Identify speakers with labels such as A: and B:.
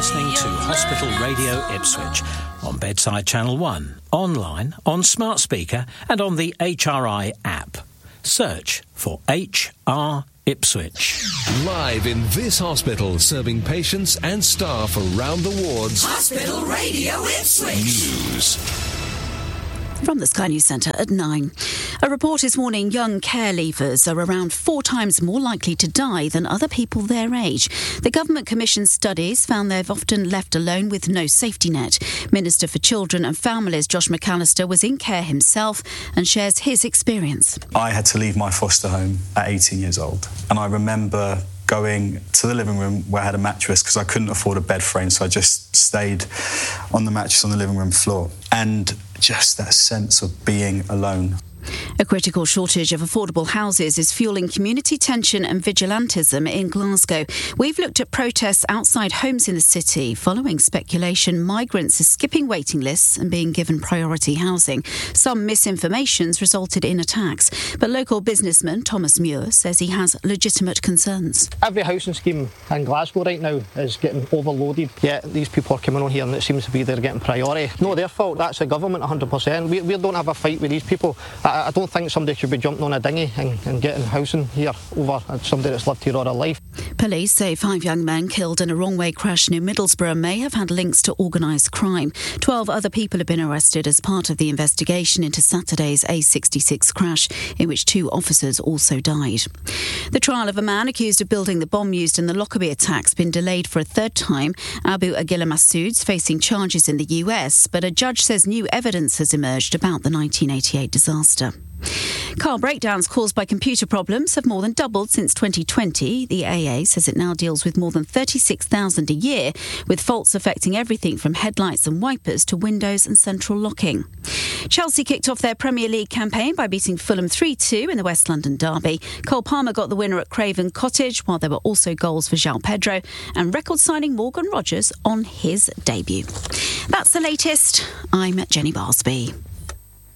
A: listening to Hospital Radio Ipswich on Bedside Channel 1, online, on smart speaker and on the HRI app. Search for HR Ipswich.
B: Live in this hospital, serving patients and staff around the wards.
C: Hospital Radio Ipswich.
B: News.
D: From the Sky News Centre at 9. A report is warning young care leavers are around 4 times more likely to die than other people their age. The government commissioned studies found they've often left alone with no safety net. Minister for Children and Families Josh McAllister was in care himself and shares his experience.
E: I had to leave my foster home at 18 years old, and I remember going to the living room where I had a mattress because I couldn't afford a bed frame, so I just stayed on the mattress on the living room floor. And just that sense of being alone.
D: A critical shortage of affordable houses is fueling community tension and vigilantism in Glasgow. We've looked at protests outside homes in the city following speculation migrants are skipping waiting lists and being given priority housing. Some misinformation's resulted in attacks, but local businessman Thomas Muir says he has legitimate concerns.
F: Every housing scheme in Glasgow right now is getting overloaded, yet these people are coming on here and it seems to be they're getting priority. No, their fault, that's the government 100%. We don't have a fight with these people. I don't think somebody should be jumping on a dinghy and getting housing here over somebody that's lived here all their life.
D: Police say 5 young men killed in a wrong-way crash near Middlesbrough may have had links to organised crime. 12 other people have been arrested as part of the investigation into Saturday's A66 crash, in which 2 officers also died. The trial of a man accused of building the bomb used in the Lockerbie attacks has been delayed for a 3rd time. Abu Aguila Massoud's facing charges in the US, but a judge says new evidence has emerged about the 1988 disaster. Car breakdowns caused by computer problems have more than doubled since 2020. The AA says it now deals with more than 36,000 a year, with faults affecting everything from headlights and wipers to windows and central locking. Chelsea kicked off their Premier League campaign by beating Fulham 3-2 in the West London derby. Cole Palmer got the winner at Craven Cottage, while there were also goals for João Pedro and record signing Morgan Rogers on his debut. That's the latest. I'm Jenny Barsby.